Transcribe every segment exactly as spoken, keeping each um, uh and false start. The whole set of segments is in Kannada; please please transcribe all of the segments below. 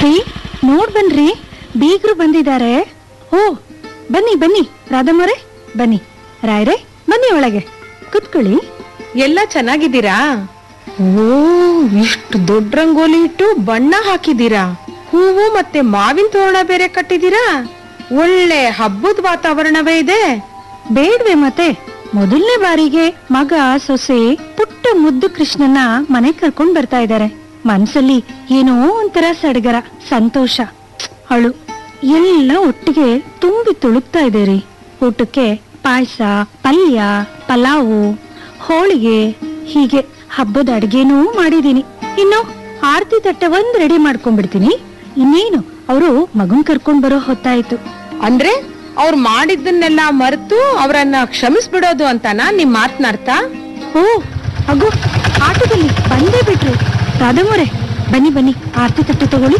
ರೀ ನೋಡ್ ಬನ್ರಿ, ಬೀಗ್ರು ಬಂದಿದ್ದಾರೆ. ಓ ಬನ್ನಿ ಬನ್ನಿ ರಾಧಮ್ಮರೇ, ಬನ್ನಿ. ರಾಯ್ರೆ ಬನ್ನಿ ಒಳಗೆ ಕುತ್ಕೊಳ್ಳಿ. ಎಲ್ಲ ಚೆನ್ನಾಗಿದ್ದೀರಾ? ಓ ಇಷ್ಟು ದೊಡ್ಡ ರಂಗೋಲಿ ಇಟ್ಟು ಬಣ್ಣ ಹಾಕಿದ್ದೀರಾ, ಹೂವು ಮತ್ತೆ ಮಾವಿನ ತೋರಣ ಬೇರೆ ಕಟ್ಟಿದ್ದೀರಾ. ಒಳ್ಳೆ ಹಬ್ಬದ ವಾತಾವರಣವೇ ಇದೆ. ಬೇಡ್ವೆ ಮತ್ತೆ, ಮೊದಲನೇ ಬಾರಿಗೆ ಮಗ ಸೊಸೆ ಪುಟ್ಟ ಮುದ್ದು ಕೃಷ್ಣನ ಮನೆ ಕರ್ಕೊಂಡ್ ಬರ್ತಾ ಇದ್ದಾರೆ. ಮನ್ಸಲ್ಲಿ ಏನೋ ಒಂಥರ ಸಡಗರ, ಸಂತೋಷ, ಅಳು ಎಲ್ಲ ಒಟ್ಟಿಗೆ ತುಂಬಿ ತುಳುಕ್ತಾ ಇದೆ ರೀ. ಊಟಕ್ಕೆ ಪಾಯಸ, ಪಲ್ಯ, ಪಲಾವು, ಹೋಳಿಗೆ, ಹೀಗೆ ಹಬ್ಬದ ಅಡ್ಗೆನೂ ಮಾಡಿದೀನಿ. ಇನ್ನು ಆರತಿ ತಟ್ಟೆ ಒಂದ್ ರೆಡಿ ಮಾಡ್ಕೊಂಡ್ಬಿಡ್ತೀನಿ. ಇನ್ನೇನು ಅವರು ಮಗನ್ ಕರ್ಕೊಂಡ್ ಬರೋ ಹೊತ್ತಾಯ್ತು. ಅಂದ್ರೆ ಅವ್ರು ಮಾಡಿದ್ದನ್ನೆಲ್ಲ ಮರೆತು ಅವರನ್ನ ಕ್ಷಮಿಸ್ಬಿಡೋದು ಅಂತಾನ ನಿಮ್ ಮಾತನಾರ್ಥ? ಓ ಅಗೋ, ಆಟೋದಲ್ಲಿ ಬಂದೇ ಬಿಟ್ರು. ರಾಧಮ್ಮರೇ ಬನ್ನಿ ಬನ್ನಿ, ಆರತಿ ತಟ್ಟೆ ತಗೊಳ್ಳಿ.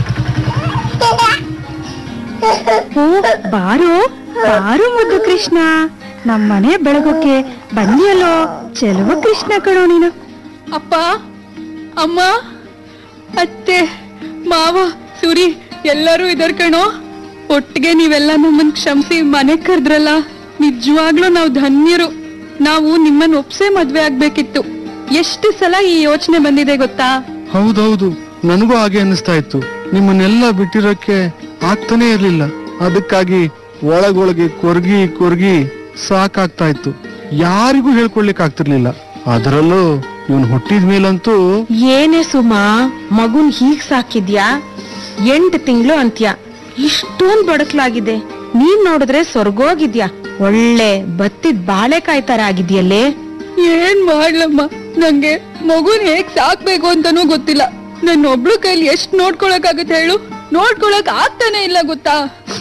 ಓ ಬಾರೋ ಬಾರು ಮುದ್ದು ಕೃಷ್ಣ, ನಮ್ಮನೆ ಬೆಳಗೋಕೆ ಬಂದಿಯಲ್ಲೋ. ಚೆಲುವ ಕೃಷ್ಣ ಕಣೋ ನೀನು. ಅಪ್ಪ, ಅಮ್ಮ, ಅತ್ತೆ, ಮಾವ, ಸುರಿ ಎಲ್ಲರೂ ಇದರ್ ಕಣೋ. ಒಟ್ಟಿಗೆ ನೀವೆಲ್ಲ ನಮ್ಮನ್ ಕ್ಷಮಿಸಿ ಮನೆ ಕರೆದ್ರಲ್ಲ, ನಿಜವಾಗ್ಲೂ ನಾವು ಧನ್ಯರು. ನಾವು ನಿಮ್ಮನ್ನ ಒಪ್ಸೆ ಮದ್ವೆ ಆಗ್ಬೇಕಿತ್ತು. ಎಷ್ಟು ಸಲ ಈ ಯೋಚನೆ ಬಂದಿದೆ ಗೊತ್ತಾ? ಹೌದೌದು, ನನಗೂ ಹಾಗೆ ಅನಿಸ್ತಾ ಇತ್ತು. ನಿಮ್ಮನ್ನೆಲ್ಲ ಬಿಟ್ಟಿರೋಕೆ ಆಗ್ತಾನೆ ಇರ್ಲಿಲ್ಲ. ಅದಕ್ಕಾಗಿ ಒಳಗೊಳಗೆ ಕೊರ್ಗಿ ಕೊರ್ಗಿ ಸಾಕಾಗ್ತಾ ಇತ್ತು. ಯಾರಿಗೂ ಹೇಳ್ಕೊಳ್ಲಿಕ್ಕೆ ಆಗ್ತಿರ್ಲಿಲ್ಲ. ಅದರಲ್ಲೂ ಇವನ್ ಹುಟ್ಟಿದ ಮೇಲಂತೂ. ಏನೇ ಸುಮಾ, ಮಗುನ್ ಹೀಗ್ ಸಾಕಿದ್ಯಾ? ಎಂಟು ತಿಂಗಳು ಅಂತ್ಯ, ಇಷ್ಟೊಂದ್ ಬಡಕ್ಲಾಗಿದೆ. ನೀನ್ ನೋಡಿದ್ರೆ ಸ್ವರ್ಗೋಗಿದ್ಯಾ. ಒಳ್ಳೆ ಬತ್ತಿದ್ ಬಾಳೆಕಾಯಿ ತರ ಆಗಿದ್ಯಲ್ಲೇ. ಏನ್ ಮಾಡ್ಲಮ್ಮ, ನಂಗೆ ಮಗುನ್ ಹೇಗ್ ಸಾಕ್ಬೇಕು ಅಂತಾನೂ ಗೊತ್ತಿಲ್ಲ. ನನ್ನ ಒಬ್ಳು ಕೈಲಿ ಎಷ್ಟ್ ನೋಡ್ಕೊಳಕ್ ಆಗತ್ತೆ ಹೇಳು? ನೋಡ್ಕೊಳಕ್ ಆಗ್ತಾನೆ ಇಲ್ಲ ಗೊತ್ತಾ.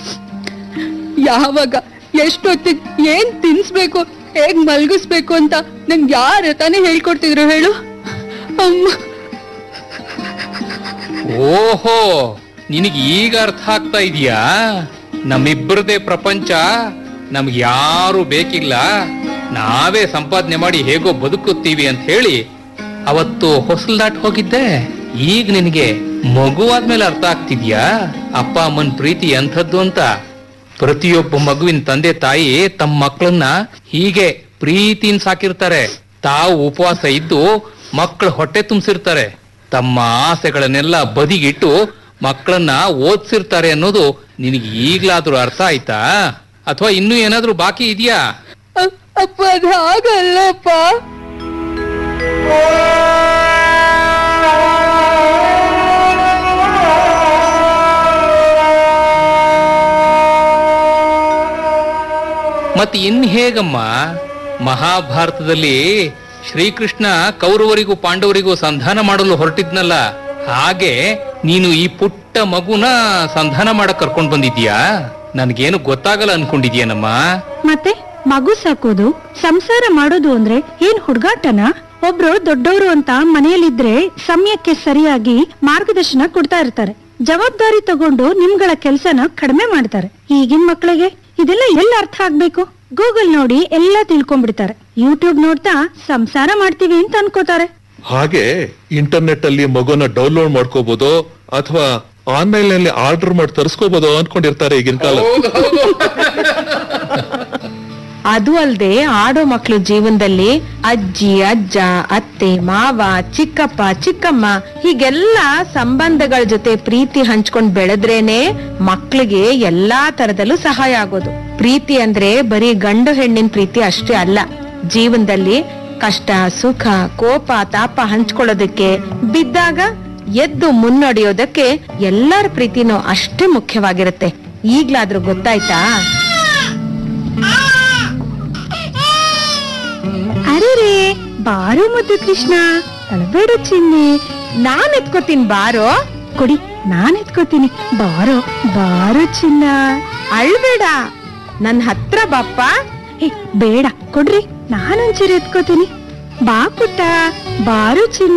ಯಾವಾಗ ಎಷ್ಟೊತ್ತಿಗೆ ಏನ್ ತಿನ್ಸ್ಬೇಕು, ಹೇಗ್ ಮಲ್ಗಿಸ್ಬೇಕು ಅಂತ ನಂಗೆ ಯಾರ ತಾನೇ ಹೇಳ್ಕೊಡ್ತಿದ್ರು ಹೇಳು ಅಮ್ಮ. ಓಹೋ, ನಿನಗೆ ಈಗ ಅರ್ಥ ಆಗ್ತಾ ಇದೀಯಾ? ನಮ್ಮಿಬ್ಬರದೇ ಪ್ರಪಂಚ, ನಮ್ಗೆ ಯಾರು ಬೇಕಿಲ್ಲ, ನಾವೇ ಸಂಪಾದನೆ ಮಾಡಿ ಹೇಗೋ ಬದುಕುತ್ತೀವಿ ಅಂತ ಹೇಳಿ ಅವತ್ತು ಹೊಸಲ್ ದಾಟ್ ಹೋಗಿದ್ದೆ. ಈಗ ನಿನಗೆ ಮಗುವಾದ್ಮೇಲೆ ಅರ್ಥ ಆಗ್ತಿದ್ಯಾ ಅಪ್ಪ ಅಮ್ಮನ್ ಪ್ರೀತಿ ಎಂಥದ್ದು ಅಂತ. ಪ್ರತಿಯೊಬ್ಬ ಮಗುವಿನ ತಂದೆ ತಾಯಿ ತಮ್ಮ ಮಕ್ಕಳನ್ನ ಹೀಗೆ ಪ್ರೀತಿಯಿಂದ ಸಾಕಿರ್ತಾರೆ. ತಾವು ಉಪವಾಸ ಇದ್ದು ಮಕ್ಕಳ ಹೊಟ್ಟೆ ತುಂಬಿಸಿರ್ತಾರೆ. ತಮ್ಮ ಆಸೆಗಳನ್ನೆಲ್ಲ ಬದಿಗಿಟ್ಟು ಮಕ್ಕಳನ್ನ ಓದಿಸಿರ್ತಾರೆ ಅನ್ನೋದು ನಿನಗೆ ಈಗ್ಲಾದ್ರೂ ಅರ್ಥ ಆಯ್ತಾ? ಅಥವಾ ಇನ್ನೂ ಏನಾದ್ರೂ ಬಾಕಿ ಇದೆಯಾ? ಅಪ್ಪ ಅದು ಹಾಗಲ್ಲಪ್ಪ. ಮತ್ತೆ ಇನ್ ಹೇಗಮ್ಮ? ಮಹಾಭಾರತದಲ್ಲಿ ಶ್ರೀಕೃಷ್ಣ ಕೌರವರಿಗೂ ಪಾಂಡವರಿಗೂ ಸಂಧಾನ ಮಾಡಲು ಹೊರಟಿದ್ನಲ್ಲ, ಹಾಗೆ ನೀನು ಈ ಪುಟ್ಟ ಮಗುನ ಸಂಧಾನ ಮಾಡಕ್ ಕರ್ಕೊಂಡ್ ಬಂದಿದ್ಯಾ? ನನ್ಗೇನು ಗೊತ್ತಾಗಲ್ಲ ಅನ್ಕೊಂಡಿದ್ಯಾನಮ್ಮ? ಮತ್ತೆ ಮಗು ಸಾಕೋದು, ಸಂಸಾರ ಮಾಡೋದು ಅಂದ್ರೆ ಏನ್ ಹುಡುಗಾಟನ? ಒಬ್ರು ದೊಡ್ಡವರು ಅಂತ ಮನೆಯಲ್ಲಿದ್ರೆ ಸಮಯಕ್ಕೆ ಸರಿಯಾಗಿ ಮಾರ್ಗದರ್ಶನ ಕೊಡ್ತಾ ಇರ್ತಾರೆ. ಜವಾಬ್ದಾರಿ ತಗೊಂಡು ನಿಮ್ಗಳ ಕೆಲ್ಸನ ಕಡಿಮೆ ಮಾಡ್ತಾರೆ. ಈಗಿನ ಮಕ್ಕಳಿಗೆ ಇದೆಲ್ಲ ಎಲ್ಲ ಅರ್ಥ ಆಗ್ಬೇಕು? ಗೂಗಲ್ ನೋಡಿ ಎಲ್ಲ ತಿಳ್ಕೊಂಡ್ಬಿಡ್ತಾರೆ. ಯೂಟ್ಯೂಬ್ ನೋಡ್ತಾ ಸಂಸಾರ ಮಾಡ್ತೀವಿ ಅಂತ ಅನ್ಕೋತಾರೆ. ಹಾಗೆ ಇಂಟರ್ನೆಟ್ ಅಲ್ಲಿ ಮಗುನ ಡೌನ್ಲೋಡ್ ಮಾಡ್ಕೋಬಹುದು ಅಥವಾ ಆನ್ಲೈನ್ ನಲ್ಲಿ ಆರ್ಡರ್ ಮಾಡಿ ತರಿಸ್ಕೋಬಹುದು ಅನ್ಕೊಂಡಿರ್ತಾರೆ ಈಗಿನ ಕಾಲ. ಅದು ಅಲ್ದೆ ಆಡೋ ಮಕ್ಳು ಜೀವನದಲ್ಲಿ ಅಜ್ಜಿ, ಅಜ್ಜ, ಅತ್ತೆ, ಮಾವ, ಚಿಕ್ಕಪ್ಪ, ಚಿಕ್ಕಮ್ಮ ಹೀಗೆಲ್ಲ ಸಂಬಂಧಗಳ ಜೊತೆ ಪ್ರೀತಿ ಹಂಚ್ಕೊಂಡ್ ಬೆಳೆದ್ರೇನೆ ಮಕ್ಳಿಗೆ ಎಲ್ಲಾ ತರದಲ್ಲೂ ಸಹಾಯ ಆಗೋದು. ಪ್ರೀತಿ ಅಂದ್ರೆ ಬರೀ ಗಂಡು ಹೆಣ್ಣಿನ ಪ್ರೀತಿ ಅಷ್ಟೇ ಅಲ್ಲ. ಜೀವನದಲ್ಲಿ ಕಷ್ಟ, ಸುಖ, ಕೋಪ, ತಾಪ ಹಂಚ್ಕೊಳ್ಳೋದಕ್ಕೆ, ಬಿದ್ದಾಗ ಎದ್ದು ಮುನ್ನಡೆಯೋದಕ್ಕೆ ಎಲ್ಲರ ಪ್ರೀತಿನೂ ಅಷ್ಟೇ ಮುಖ್ಯವಾಗಿರುತ್ತೆ. ಈಗ್ಲಾದ್ರೂ ಗೊತ್ತಾಯ್ತಾ? ಅರೆ ಬಾರು ಮುದ್ದು ಕೃಷ್ಣ, ಅಳಬೇಡ ಚಿನ್ನಿ. ನಾನ್ ಎತ್ಕೋತೀನಿ ಬಾರೋ. ಕೊಡಿ, ನಾನ್ ಎತ್ಕೋತೀನಿ. ಬಾರೋ ಬಾರು ಚಿನ್ನ. ಅಳ್ಬೇಡ, ನನ್ ಹತ್ರ ಬಾಪ್ಪ. ಏ ಬೇಡ, ಕೊಡ್ರಿ, ನಾನೊಂಚೂರು ಎತ್ಕೋತೀನಿ. ಬಾ ಪುಟ್ಟ, ಬಾರು ಚಿನ್ನ.